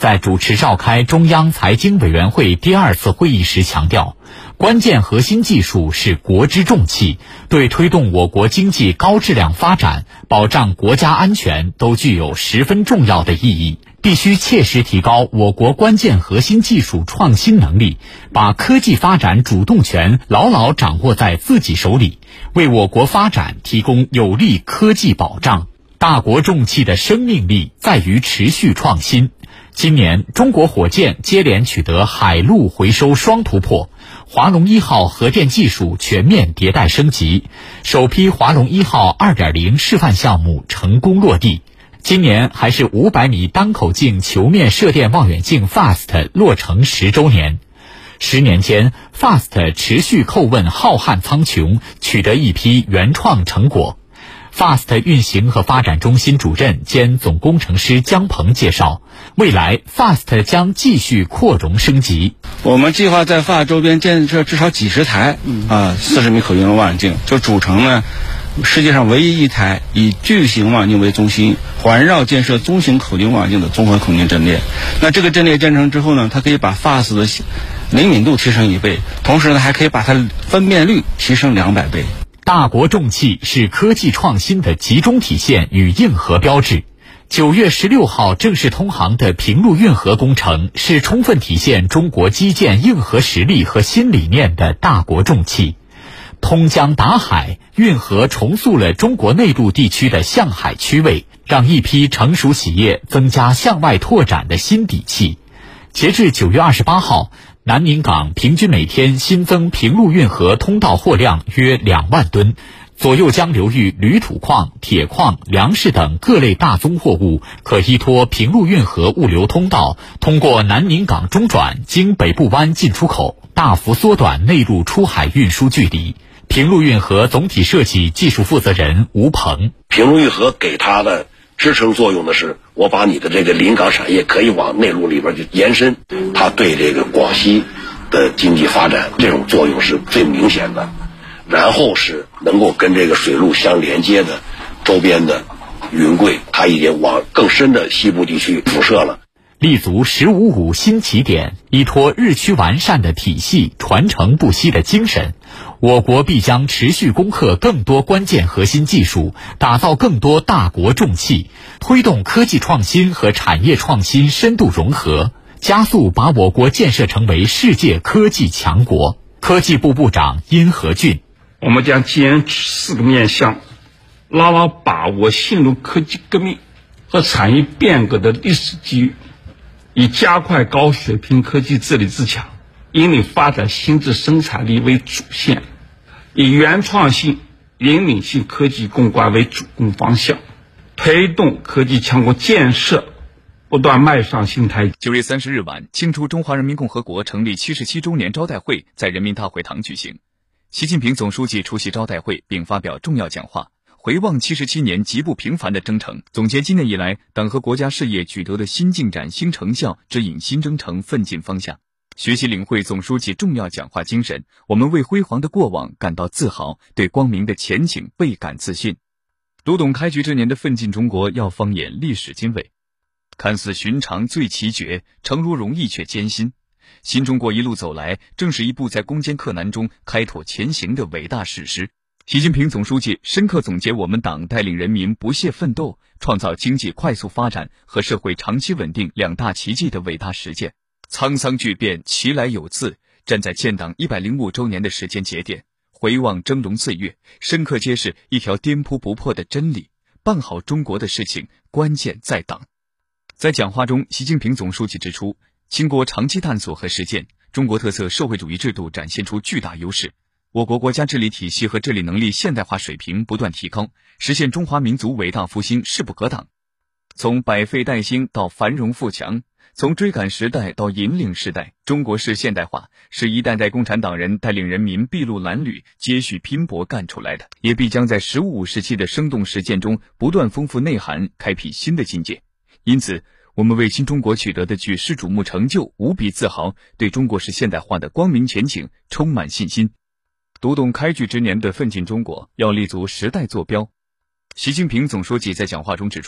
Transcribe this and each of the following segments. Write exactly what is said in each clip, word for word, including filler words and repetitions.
在主持召开中央财经委员会第二次会议时强调，关键核心技术是国之重器，对推动我国经济高质量发展、保障国家安全都具有十分重要的意义。必须切实提高我国关键核心技术创新能力，把科技发展主动权牢牢掌握在自己手里，为我国发展提供有力科技保障。大国重器的生命力在于持续创新。今年，中国火箭接连取得海陆回收双突破，华龙一号核电技术全面迭代升级，首批华龙一号 二点零 示范项目成功落地。今年还是五百米单口径球面射电望远镜 FAST 落成十周年。十年间 ，FAST 持续叩问浩瀚苍穹，取得一批原创成果。FAST 运行和发展中心主任兼总工程师姜鹏介绍，未来 FAST 将继续扩容升级。 我们计划在 F A S T 周边建设至少几十台啊四十米口径的望远镜，就组成呢世界上唯一一台以巨型望远镜为中心，环绕建设中型口径望远镜的综合孔径阵列。那这个阵列建成之后呢，它可以把 F A S T 的灵敏度提升一倍，同时呢还可以把它分辨率提升两百倍。 大国重器是科技创新的集中体现与硬核标志。九月十六号正式通航的平陆运河工程是充分体现中国基建硬核实力和新理念的大国重器。通江达海，运河重塑了中国内陆地区的向海区位，让一批成熟企业增加向外拓展的新底气。截至九月二十八号，南宁港平均每天新增平陆运河通道货量约两万吨，左右江流域铝土矿、铁矿、粮食等各类大宗货物可依托平陆运河物流通道，通过南宁港中转，经北部湾进出口，大幅缩短内陆出海运输距离。平陆运河总体设计技术负责人吴鹏： 平陆运河给它的支撑作用的是，我把你的这个临港产业可以往内陆里边去延伸，它对这个广西的经济发展这种作用是最明显的。然后是能够跟这个水路相连接的周边的云贵，它已经往更深的西部地区辐射了。 立足十五五新起点，依托日趋完善的体系、传承不息的精神，我国必将持续攻克更多关键核心技术，打造更多大国重器，推动科技创新和产业创新深度融合，加速把我国建设成为世界科技强国。科技部部长殷和俊： 我们将坚持四个面向，牢牢把握新入科技革命和产业变革的历史机遇，以加快高水平科技自立自强，引领发展新质生产力为主线，以原创性、灵敏性科技攻关为主攻方向，推动科技强国建设不断迈上新台阶。 九月三十日晚，庆祝中华人民共和国成立七十七周年招待会在人民大会堂举行。习近平总书记出席招待会并发表重要讲话，回望七十七年极不平凡的征程，总结今年以来党和国家事业取得的新进展、新成效，指引新征程奋进方向。学习领会总书记重要讲话精神，我们为辉煌的过往感到自豪，对光明的前景倍感自信。读懂开局之年的奋进中国，要放眼历史经纬。看似寻常最奇绝，诚如容易却艰辛。新中国一路走来，正是一部在攻坚克难中开拓前行的伟大史诗。习近平总书记深刻总结我们党带领人民不懈奋斗，创造经济快速发展和社会长期稳定两大奇迹的伟大实践。沧桑巨变，其来有自，站在建党一百零五周年的时间节点，回望峥嵘岁月，深刻揭示一条颠扑不破的真理：办好中国的事情，关键在党。在讲话中，习近平总书记指出，经过长期探索和实践，中国特色社会主义制度展现出巨大优势，我国国家治理体系和治理能力现代化水平不断提高，实现中华民族伟大复兴势不可挡。从百废待兴到繁荣富强，从追赶时代到引领时代，中国式现代化是一代代共产党人带领人民筚路蓝缕、接续拼搏干出来的，也必将在十五五时期的生动实践中不断丰富内涵，开辟新的境界。因此，我们为新中国取得的举世瞩目成就无比自豪，对中国式现代化的光明前景充满信心。读懂开局之年的奋进中国，要立足时代坐标。习近平总书记在讲话中指出，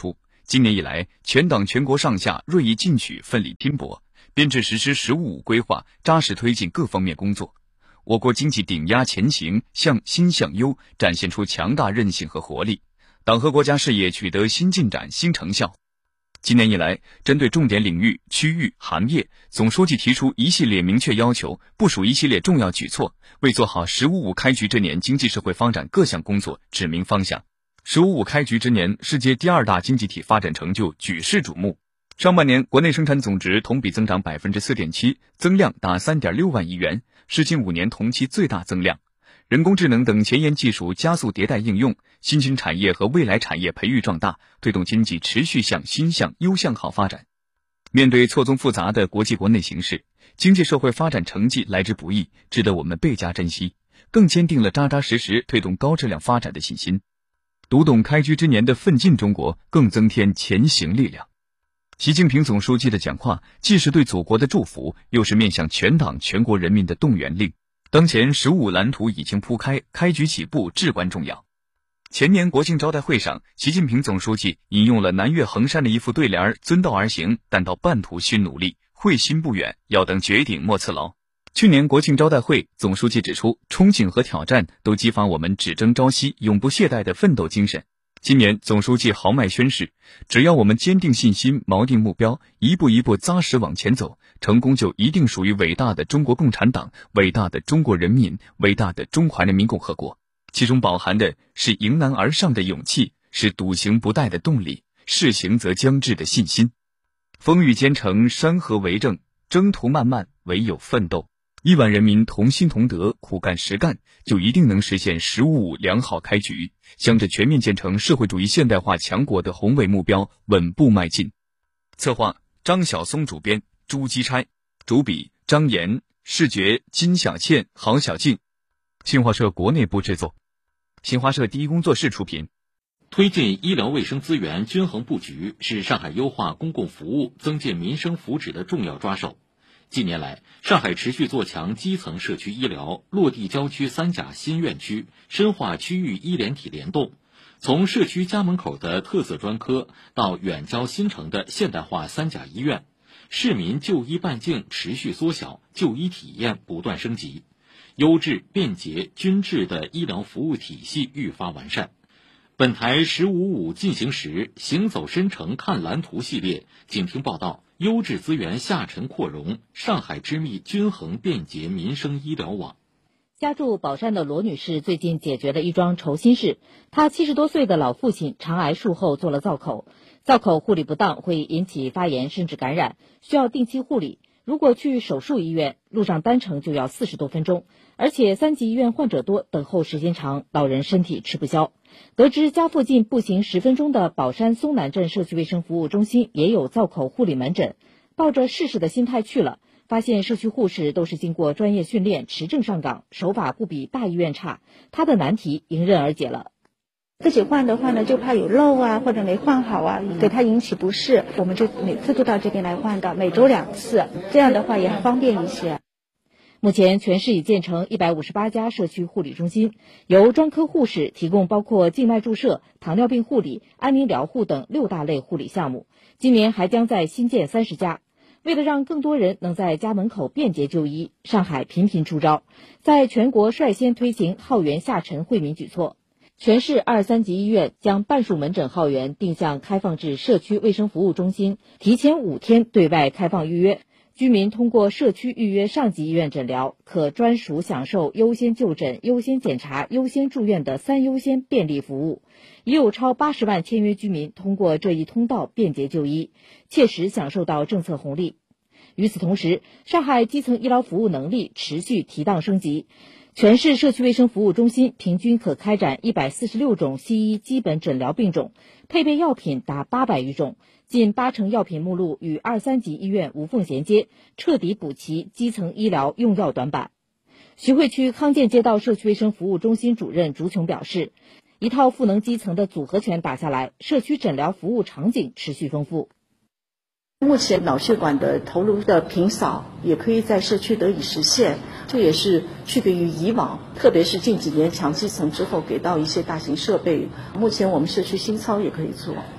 今年以来，全党全国上下锐意进取，奋力拼搏，编制实施“十五五”规划，扎实推进各方面工作。我国经济顶压前行，向新向优，展现出强大韧性和活力，党和国家事业取得新进展、新成效。今年以来，针对重点领域、区域、行业，总书记提出一系列明确要求，部署一系列重要举措，为做好“十五五”开局之年经济社会发展各项工作指明方向。“十五五”开局之年，世界第二大经济体发展成就举世瞩目。上半年国内生产总值同比增长 百分之四点七， 增量达 三点六万亿元，是近五年同期最大增量。人工智能等前沿技术加速迭代应用，新兴产业和未来产业培育壮大，推动经济持续向新向优向好发展。面对错综复杂的国际国内形势，经济社会发展成绩来之不易，值得我们倍加珍惜，更坚定了扎扎实实推动高质量发展的信心。读懂开局之年的奋进中国，更增添前行力量。习近平总书记的讲话既是对祖国的祝福，又是面向全党全国人民的动员令。当前“十五五”蓝图已经铺开，开局起步至关重要。前年国庆招待会上，习近平总书记引用了南岳衡山的一副对联：遵道而行，但到半途须努力，会心不远，要等绝顶莫辞劳。去年国庆招待会，总书记指出，憧憬和挑战都激发我们只争朝夕、永不懈怠的奋斗精神。今年总书记豪迈宣誓，只要我们坚定信心，锚定目标，一步一步扎实往前走，成功就一定属于伟大的中国共产党、伟大的中国人民、伟大的中华人民共和国。其中饱含的是迎难而上的勇气，是笃行不怠的动力，是行则将至的信心。风雨兼程，山河为证，征途漫漫，唯有奋斗。亿万人民同心同德，苦干实干，就一定能实现“十五五”良好开局，向着全面建成社会主义现代化强国的宏伟目标稳步迈进。策划张晓松，主编朱基钗，主笔张岩，视觉金小倩、郝小静。新华社国内部制作，新华社第一工作室出品。 推进医疗卫生资源均衡布局是上海优化公共服务、增进民生福祉的重要抓手。近年来，上海持续做强基层社区医疗，落地郊区三甲新院区，深化区域医联体联动。从社区家门口的特色专科到远郊新城的现代化三甲医院，市民就医半径持续缩小，就医体验不断升级，优质、便捷、均质的医疗服务体系愈发完善。本台“十五五”进行时，行走深城看蓝图系列，请听报道。优质资源下沉扩容，上海织密均衡便捷民生医疗网。 家住宝山的罗女士最近解决了一桩愁心事。她七十多岁的老父亲肠癌术后做了造口，造口护理不当会引起发炎甚至感染，需要定期护理。如果去手术医院，路上单程就要四十多分钟，而且三级医院患者多，等候时间长，老人身体吃不消。得知家附近步行十分钟的宝山松南镇社区卫生服务中心也有造口护理门诊，抱着试试的心态去了，发现社区护士都是经过专业训练，持证上岗，手法不比大医院差，他的难题迎刃而解了。 自己换的话呢，就怕有漏啊，或者没换好啊，给他引起不适，我们就每次都到这边来换的，每周两次，这样的话也方便一些。 目前全市已建成一百五十八家社区护理中心，由专科护士提供包括静脉注射、糖尿病护理、安宁疗护等六大类护理项目，今年还将在新建三十家。为了让更多人能在家门口便捷就医，上海频频出招，在全国率先推行号源下沉惠民举措。全市二三级医院将半数门诊号源定向开放至社区卫生服务中心，提前五天对外开放预约。居民通过社区预约上级医院诊疗，可专属享受优先就诊、优先检查、优先住院的三优先便利服务。已有超八十万签约居民通过这一通道便捷就医，切实享受到政策红利。与此同时，上海基层医疗服务能力持续提档升级。全市社区卫生服务中心平均可开展一百四十六种西医基本诊疗病种，配备药品达八百余种，近八成药品目录与二三级医院无缝衔接，彻底补齐基层医疗用药短板。徐汇区康健街道社区卫生服务中心主任朱琼表示，一套赋能基层的组合拳打下来，社区诊疗服务场景持续丰富。 目前脑血管的头颅的平扫也可以在社区得以实现，这也是区别于以往，特别是近几年强基层之后给到一些大型设备，目前我们社区心操也可以做，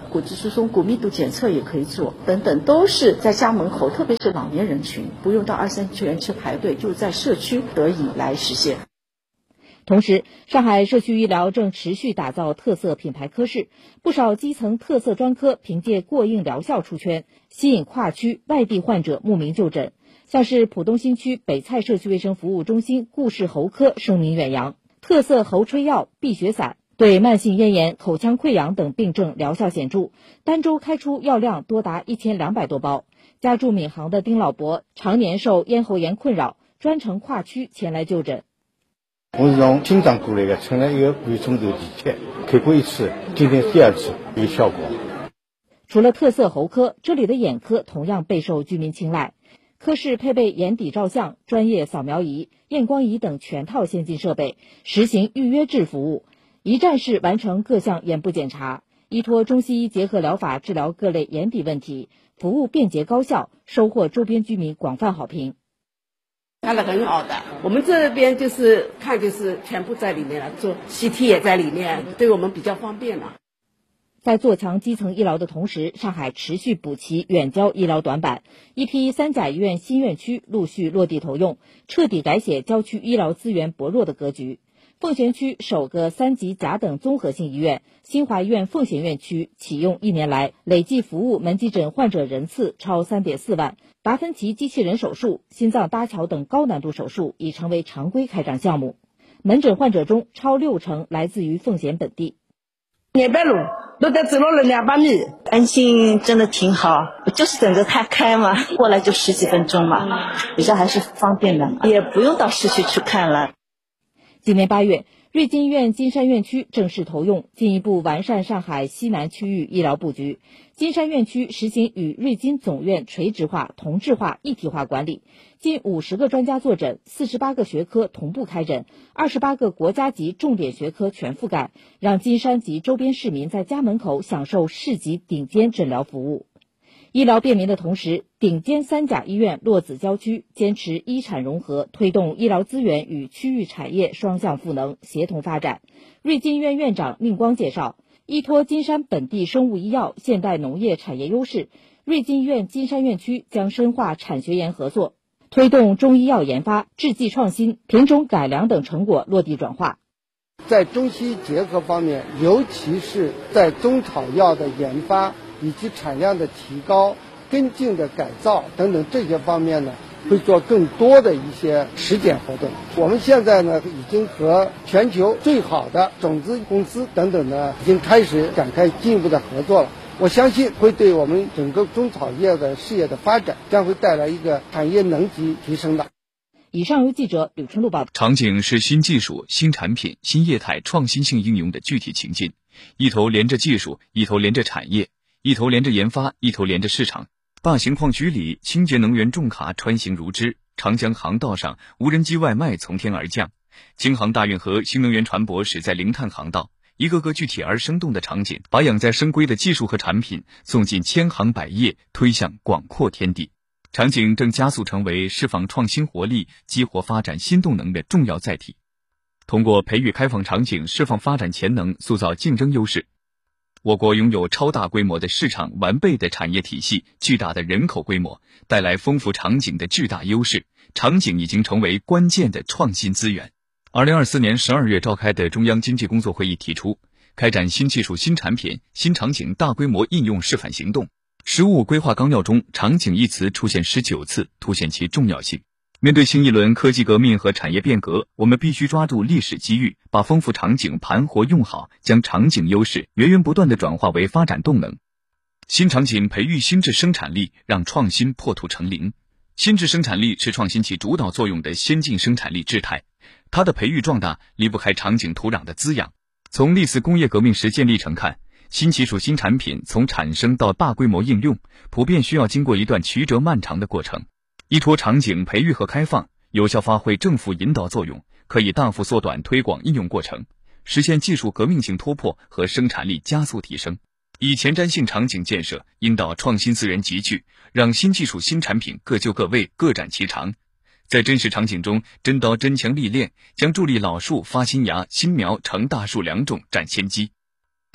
骨质疏松、骨密度检测也可以做，等等，都是在家门口，特别是老年人群，不用到二三线去排队，就在社区得以来实现。 同时，上海社区医疗正持续打造特色品牌科室，不少基层特色专科凭借过硬疗效出圈，吸引跨区外地患者慕名就诊。像是浦东新区北蔡社区卫生服务中心顾氏喉科声名远扬，特色喉吹药、避血散对慢性咽炎、口腔溃疡等病症疗效显著，单周开出药量多达一千两百多包。家住闵行的丁老伯常年受咽喉炎困扰，专程跨区前来就诊。 我是从青藏过来的，乘了一个半钟头地铁，开过一次，今天第二次，有效果。 除了特色喉科，这里的眼科同样备受居民青睐。科室配备眼底照相、专业扫描仪、验光仪等全套先进设备，实行预约制服务，一站式完成各项眼部检查，依托中西医结合疗法治疗各类眼底问题，服务便捷高效，收获周边居民广泛好评。 看得很好的，我们这边就是看就是全部在里面了，做 C T 也在里面，对我们比较方便了。 在做强基层医疗的同时，上海持续补齐远郊医疗短板，一批三甲医院新院区陆续落地投用，彻底改写郊区医疗资源薄弱的格局。奉贤区首个三级甲等综合性医院新华医院奉贤院区启用一年来，累计服务门急诊患者人次超 三点四万，达芬奇机器人手术、心脏搭桥等高难度手术已成为常规开展项目。门诊患者中超六成来自于奉贤本地。 两百路都得走了两百米，安心真的挺好，就是等着它开嘛，过来就十几分钟嘛，比较还是方便的，也不用到市区去看了。 今年八月，瑞金医院金山院区正式投用，进一步完善上海西南区域医疗布局。金山院区实行与瑞金总院垂直化、同质化、一体化管理，近五十个专家坐诊，四十八个学科同步开诊，二十八个国家级重点学科全覆盖，让金山及周边市民在家门口享受市级顶尖诊疗服务。医疗便民的同时，顶尖三甲医院落子郊区，坚持医产融合，推动医疗资源与区域产业双向赋能，协同发展。瑞金医院院长宁光介绍，依托金山本地生物医药、现代农业产业优势，瑞金医院金山院区将深化产学研合作，推动中医药研发、制剂创新、品种改良等成果落地转化。 在中西医结合方面，尤其是在中草药的研发以及产量的提高、跟进的改造等等这些方面呢，会做更多的一些实践活动。我们现在呢，已经和全球最好的种子公司等等呢，已经开始展开进一步的合作了。我相信会对我们整个中草药的事业的发展，将会带来一个产业能级提升的。 以上由记者吕春露报道。 场景是新技术、新产品、新业态创新性应用的具体情境，一头连着技术，一头连着产业，一头连着研发，一头连着市场。大型矿区里，清洁能源重卡穿行如织，长江航道上，无人机外卖从天而降。京杭大运河新能源船舶驶在零碳航道，一个个具体而生动的场景，把养在深闺的技术和产品送进千行百业，推向广阔天地。场景正加速成为释放创新活力、激活发展新动能的重要载体。通过培育开放场景，释放发展潜能，塑造竞争优势。我国拥有超大规模的市场、完备的产业体系、巨大的人口规模，带来丰富场景的巨大优势。场景已经成为关键的创新资源。二零二四年十二月召开的中央经济工作会议提出，开展新技术、新产品、新场景大规模应用示范行动。十五规划纲要中，场景一词出现十九次，凸显其重要性。面对新一轮科技革命和产业变革，我们必须抓住历史机遇，把丰富场景盘活用好，将场景优势源源不断地转化为发展动能。新场景培育新质生产力，让创新破土成林。新质生产力是创新起主导作用的先进生产力质态，它的培育壮大离不开场景土壤的滋养。从历次工业革命实践历程看，新技术新产品从产生到大规模应用，普遍需要经过一段曲折漫长的过程。依托场景培育和开放，有效发挥政府引导作用，可以大幅缩短推广应用过程，实现技术革命性突破和生产力加速提升。以前瞻性场景建设引导创新资源集聚，让新技术新产品各就各位，各展其长。在真实场景中，真刀真枪历练，将助力老树发新芽、新苗成大树两种占先机。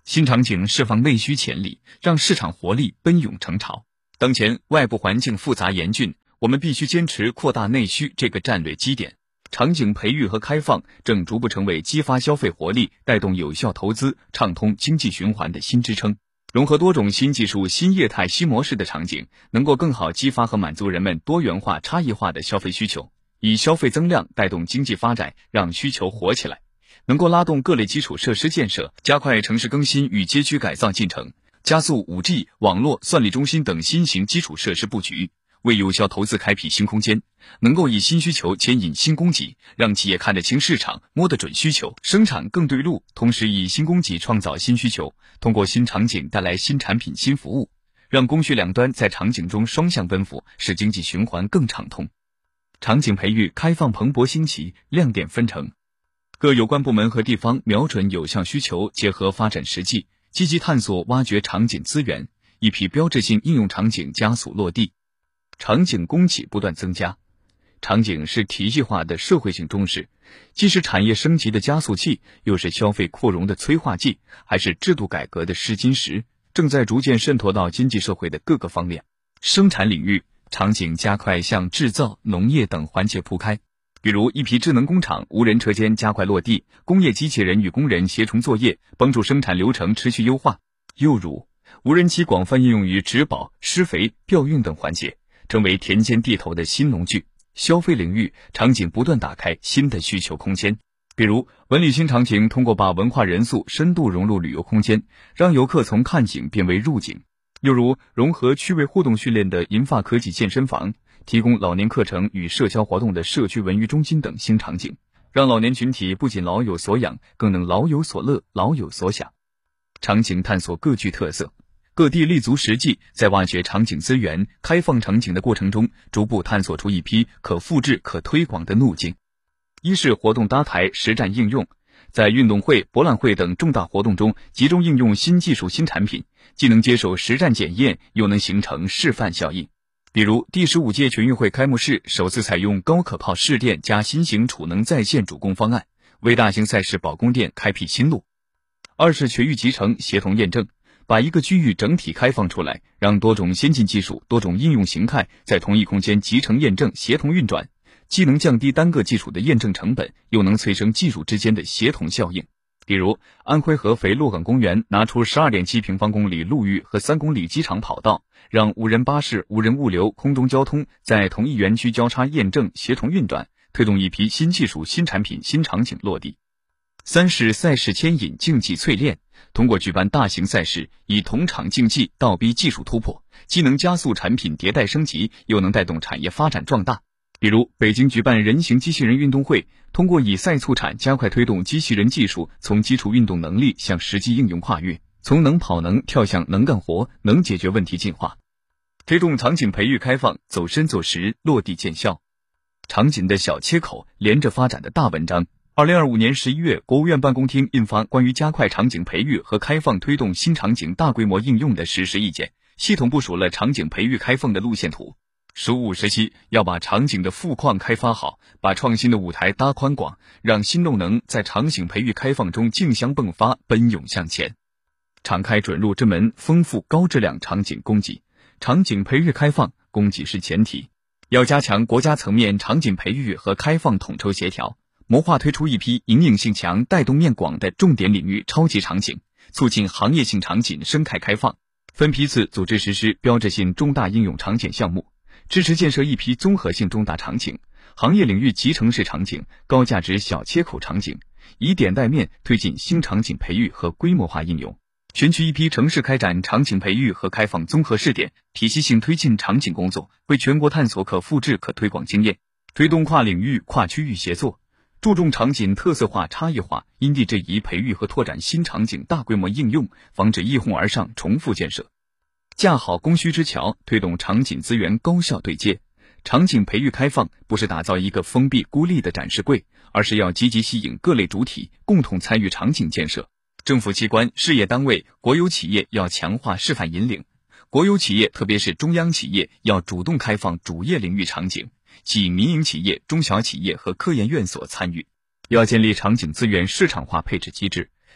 新场景释放内需潜力，让市场活力奔涌成潮。当前外部环境复杂严峻，我们必须坚持扩大内需这个战略基点。场景培育和开放正逐步成为激发消费活力、带动有效投资、畅通经济循环的新支撑。融合多种新技术、新业态、新模式的场景，能够更好激发和满足人们多元化、差异化的消费需求，以消费增量带动经济发展，让需求活起来。能够拉动各类基础设施建设，加快城市更新与街区改造进程，加速 五 G、网络、算力中心等新型基础设施布局，为有效投资开辟新空间，能够以新需求牵引新供给，让企业看得清市场，摸得准需求，生产更对路，同时以新供给创造新需求，通过新场景带来新产品、新服务，让供需两端在场景中双向奔赴，使经济循环更畅通。场景培育开放蓬勃兴起，亮点纷呈。各有关部门和地方瞄准有效需求，结合发展实际，积极探索挖掘场景资源，一批标志性应用场景加速落地。场景供给不断增加，场景是体系化的社会性中势，既是产业升级的加速器，又是消费扩容的催化剂，还是制度改革的试金石，正在逐渐渗透到经济社会的各个方面。生产领域，场景加快向制造、农业等环节铺开。比如一批智能工厂、无人车间加快落地，工业机器人与工人协同作业，帮助生产流程持续优化。又如无人机广泛应用于植保、施肥、调运等环节，成为田间地头的新农具。消费领域，场景不断打开新的需求空间。比如文旅新场景通过把文化元素深度融入旅游空间，让游客从看景变为入景。又如融合趣味互动训练的银发科技健身房，提供老年课程与社交活动的社区文娱中心等新场景，让老年群体不仅老有所养，更能老有所乐、老有所享。场景探索各具特色，各地立足实际，在挖掘场景资源、开放场景的过程中，逐步探索出一批可复制、可推广的路径。一是活动搭台、实战应用，在运动会、博览会等重大活动中集中应用新技术、新产品，既能接受实战检验，又能形成示范效应。比如第十五届全运会开幕式首次采用高可靠试电加新型储能在线主供方案，为大型赛事保供电开辟新路。二是全域集成协同验证，把一个区域整体开放出来，让多种先进技术、多种应用形态在同一空间集成验证、协同运转，既能降低单个技术的验证成本，又能催生技术之间的协同效应。比如安徽合肥洛岗公园拿出 十二点七平方公里陆域和三公里机场跑道，让无人巴士、无人物流、空中交通在同一园区交叉验证、协同运转，推动一批新技术、新产品、新场景落地。三是赛事牵引、竞技淬炼，通过举办大型赛事，以同场竞技倒逼技术突破，既能加速产品迭代升级，又能带动产业发展壮大。比如北京举办人形机器人运动会，通过以赛促产，加快推动机器人技术从基础运动能力向实际应用跨越，从能跑能跳向能干活、能解决问题进化，推动场景培育开放走深走实，落地见效。场景的小切口连着发展的大文章。二零二五年十一月，国务院办公厅印发关于加快场景培育和开放推动新场景大规模应用的实施意见，系统部署了场景培育开放的路线图。十五时期要把场景的富矿开发好，把创新的舞台搭宽广，让新动能在场景培育开放中竞相迸发，奔涌向前。敞开准入之门，丰富高质量场景供给。场景培育开放，供给是前提。要加强国家层面场景培育和开放统筹协调，谋划推出一批引领性强、带动面广的重点领域超级场景，促进行业性场景生态开放，分批次组织实施标志性重大应用场景项目，支持建设一批综合性重大场景、行业领域集成式场景、高价值小切口场景，以点带面推进新场景培育和规模化应用。选取一批城市开展场景培育和开放综合试点，体系性推进场景工作，为全国探索可复制可推广经验，推动跨领域跨区域协作，注重场景特色化差异化，因地制宜培育和拓展新场景大规模应用，防止一哄而上重复建设。架好供需之桥，推动场景资源高效对接。场景培育开放不是打造一个封闭孤立的展示柜，而是要积极吸引各类主体共同参与场景建设。政府机关、事业单位、国有企业要强化示范引领，国有企业特别是中央企业要主动开放主业领域场景，吸引民营企业、中小企业和科研院所参与。要建立场景资源市场化配置机制，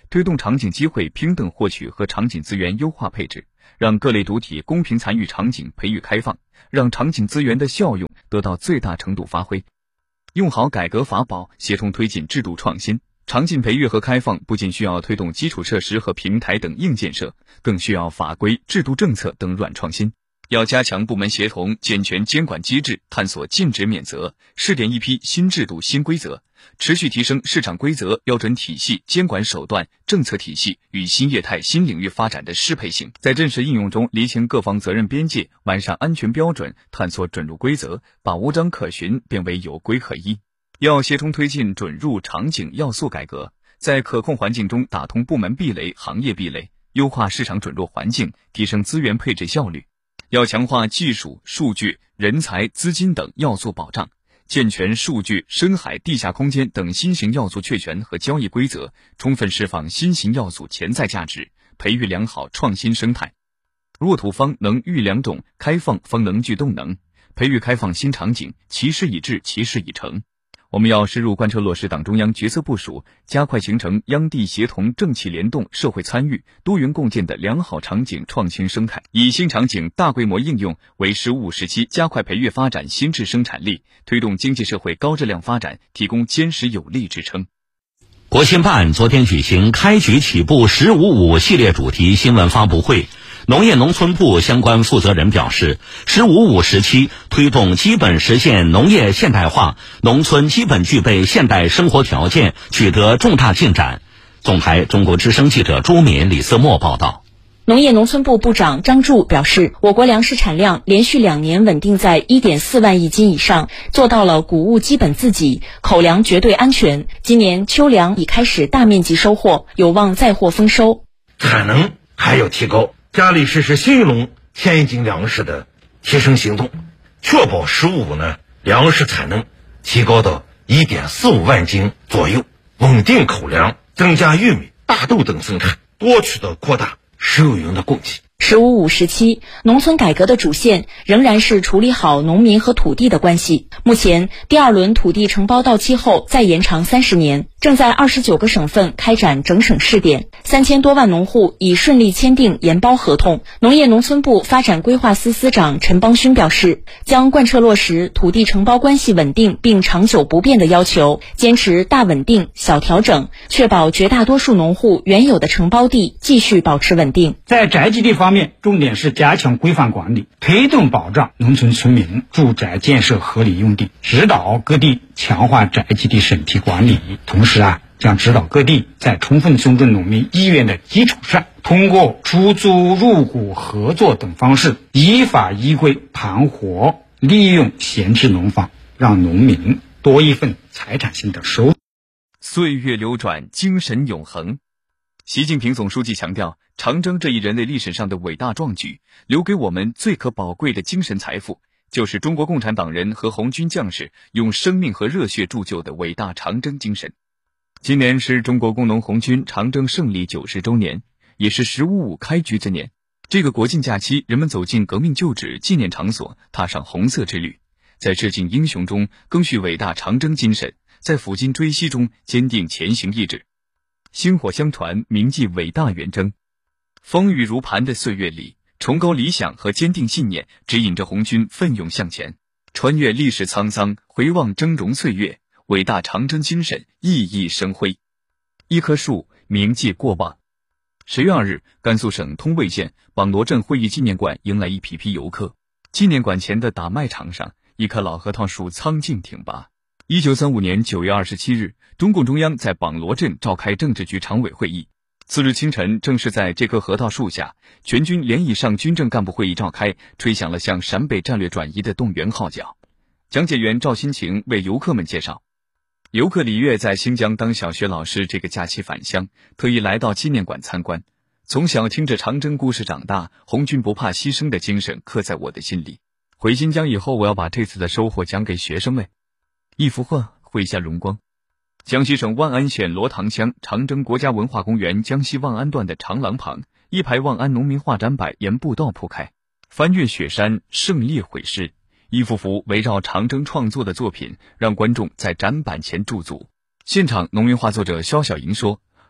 推动场景机会平等获取和场景资源优化配置，让各类主体公平参与场景培育开放，让场景资源的效用得到最大程度发挥。用好改革法宝，协同推进制度创新。场景培育和开放不仅需要推动基础设施和平台等硬建设，更需要法规、制度政策等软创新。要加强部门协同，健全监管机制，探索禁止免责，试点一批新制度新规则，持续提升市场规则、标准体系、监管手段、政策体系与新业态新领域发展的适配性。在真实应用中厘清各方责任边界，完善安全标准，探索准入规则，把无章可循变为有规可依。要协同推进准入场景要素改革，在可控环境中打通部门壁垒、行业壁垒，优化市场准入环境，提升资源配置效率。要强化技术、数据、人才、资金等要素保障，健全数据、深海、地下空间等新型要素确权和交易规则，充分释放新型要素潜在价值，培育良好创新生态。弱土方能育良种，开放方能聚动能，培育开放新场景，其事已至，其事已成。我们要深入贯彻落实党中央决策部署，加快形成央地协同、政企联动、社会参与、多元共建的良好场景创新生态，以新场景大规模应用为“十五”时期加快培育发展新质生产力，推动经济社会高质量发展提供坚实有力支撑。 国新办昨天举行开局起步“十五五”系列主题新闻发布会。农业农村部相关负责人表示，“十五五”时期推动基本实现农业现代化，农村基本具备现代生活条件，取得重大进展。总台中国之声记者朱敏、李思墨报道。 农业农村部部长张柱表示，我国粮食产量连续两年稳定在 一点四万亿斤以上，做到了谷物基本自给，口粮绝对安全。今年秋粮已开始大面积收获，有望再获丰收。 产能还要提高，加力实施新一轮千斤粮食的提升行动，确保“十五五”呢粮食产能提高到 一点四五万斤左右，稳定口粮，增加玉米、大豆等生产，多渠道扩大食用油的供给。 十五五时期，农村改革的主线仍然是处理好农民和土地的关系。目前，第二轮土地承包到期后再延长三十年，正在二十九个省份开展整省试点，三千多万农户已顺利签订延包合同。农业农村部发展规划司司长陈邦勋表示，将贯彻落实土地承包关系稳定并长久不变的要求，坚持大稳定、小调整，确保绝大多数农户原有的承包地继续保持稳定。 在宅基地方面，重点是加强规范管理，推动保障农村村民住宅建设合理用地，指导各地强化宅基地审批管理。同时啊，将指导各地在充分尊重农民意愿的基础上，通过出租、入股、合作等方式，依法依规盘活利用闲置农房，让农民多一份财产性的收入。 岁月流转，精神永恒。习近平总书记强调，长征这一人类历史上的伟大壮举，留给我们最可宝贵的精神财富，就是中国共产党人和红军将士用生命和热血铸就的伟大长征精神。今年是中国工农红军长征胜利九十周年，也是“十五五”开局之年。这个国庆假期，人们走进革命旧址、纪念场所，踏上红色之旅，在致敬英雄中更续伟大长征精神，在抚今追昔中坚定前行意志。薪火相传，铭记伟大远征。风雨如磐的岁月里，崇高理想和坚定信念指引着红军奋勇向前，穿越历史沧桑，回望峥嵘岁月，伟大长征精神熠熠生辉。一棵树铭记过往。十月二日，甘肃省通渭县榜罗镇会议纪念馆迎来一批批游客。纪念馆前的打麦场上，一棵老核桃树苍劲挺拔。一九三五年九月二十七日，中共中央在榜罗镇召开政治局常委会议。次日清晨，正是在这棵核桃树下，全军连以上军政干部会议召开，吹响了向陕北战略转移的动员号角。讲解员赵新晴为游客们介绍，游客李月在新疆当小学老师，这个假期返乡，特意来到纪念馆参观。从小听着长征故事长大，红军不怕牺牲的精神刻在我的心里。回新疆以后，我要把这次的收获讲给学生们。一幅画绘下荣光。江西省万安县罗塘乡长征国家文化公园江西万安段的长廊旁，一排万安农民画展板沿步道铺开，翻越雪山，胜利毁尸，一幅幅围绕长征创作的作品让观众在展板前驻足。现场农民画作者肖小莹说，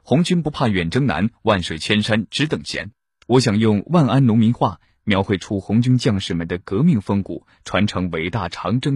红军不怕远征难，万水千山只等闲。我想用万安农民话描绘出红军将士们的革命风骨，传承伟大长征